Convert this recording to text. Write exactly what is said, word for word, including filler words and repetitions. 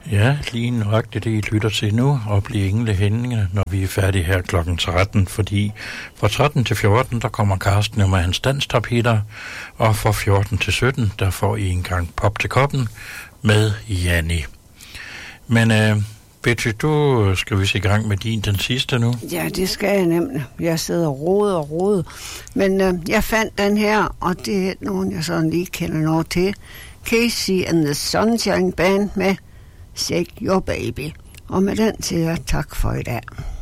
Ja, lige nøjagtigt det, I lytter til nu, og blive engle hændinge, når vi er færdige her klokken tretten, fordi fra tretten til fjorten, der kommer Karsten jo med hans danstophitter, og fra fjorten til sytten, der får I en gang pop til koppen med Janni. Men øh, Betty, du skal vist i gang med din den sidste nu. Ja, det skal jeg nemlig. Jeg sidder og rode og rode. Men øh, jeg fandt den her, og det er nogen, jeg sådan lige kender noget til. Casey and the Sunshine Band med Shake Your Baby. Og med den til jer, tak for i dag.